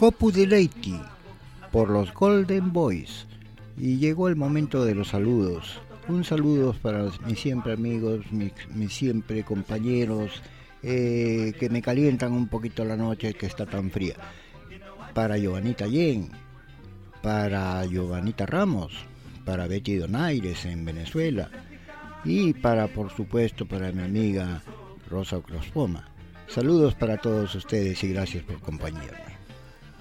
Copu Deleiti por los Golden Boys. Y llegó el momento de los saludos. Un saludo para mis siempre amigos, mis siempre compañeros, que me calientan un poquito la noche que está tan fría. Para Giovanita Yen, para Giovanita Ramos, para Betty Donaires en Venezuela y por supuesto, para mi amiga Rosa Ocrospoma. Saludos para todos ustedes y gracias por acompañarme.